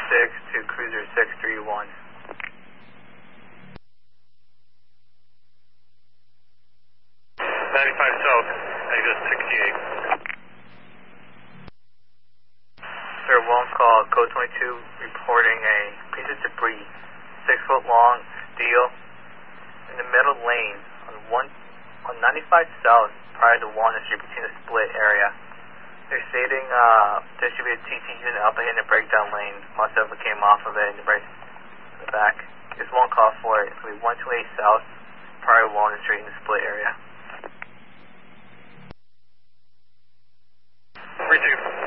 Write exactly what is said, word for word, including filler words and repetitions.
six to Cruiser six three one. ninety-five South, exit sixty-eight. Sir, one call, code twenty-two, reporting a piece of debris, six foot long, steel, in the middle lane on one on ninety-five South, prior to Walnut Street, between the split area. They're stating uh, there should be a T T unit up ahead in the breakdown lane. Must have came off of it in the, break, in the back. Just one call for it. It's going to be one twenty-eight South, prior to Walnut Street in the split area. three two.